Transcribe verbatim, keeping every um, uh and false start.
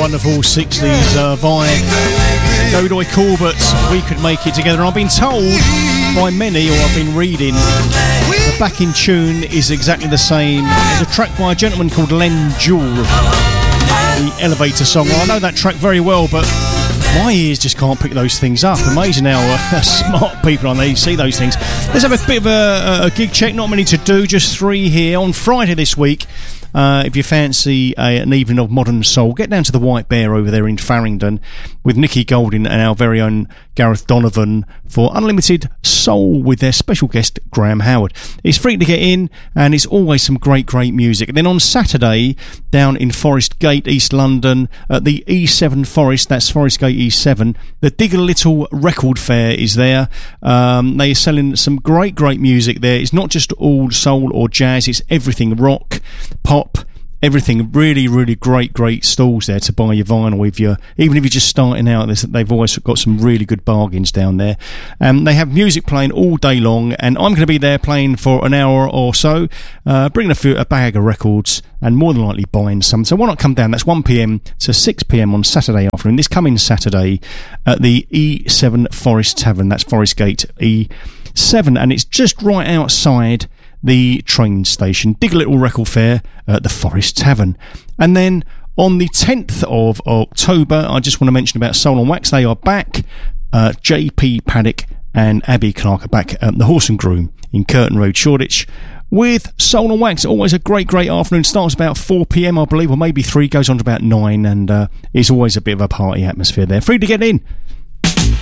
wonderful sixties uh, vibe. Godoy Corbett, We Could Make It Together. And I've been told by many, or I've been reading, the backing tune is exactly the same. There's a track by a gentleman called Len Jewell, the Elevator song. Well, I know that track very well, but my ears just can't pick those things up. Amazing how uh, smart people are. They see those things. Let's have a bit of a, a gig check. Not many to do, just three here. On Friday this week, Uh, if you fancy a, an evening of modern soul, get down to the White Bear over there in Farringdon with Nicky Golding and our very own Gareth Donovan for Unlimited Soul with their special guest Graham Howard. It's free to get in, and it's always some great, great music. And then on Saturday, down in Forest Gate, East London, at the E seven Forest, that's Forest Gate E seven, the Dig a Little Record Fair is there. Um, they are selling some great, great music there. It's not just all soul or jazz, it's everything rock, pop, everything. Really, really great, great stalls there to buy your vinyl if you're, even if you're just starting out. They've always got some really good bargains down there. Um, they have music playing all day long, and I'm going to be there playing for an hour or so, uh, bringing a, few, a bag of records and more than likely buying some. So why not come down? That's one p.m. to six p.m. on Saturday afternoon, this coming Saturday at the E seven Forest Tavern. That's Forest Gate E seven, and it's just right outside the train station. Dig a Little Record Fair at the Forest Tavern. And then on the tenth of October, I just want to mention about Soul on Wax. They are back. Uh, J P Paddock and Abby Clark are back at the Horse and Groom in Curtin Road, Shoreditch, with Soul on Wax. Always a great, great afternoon. Starts about four p.m, I believe, or maybe three, goes on to about nine, and uh, it's always a bit of a party atmosphere there. Free to get in.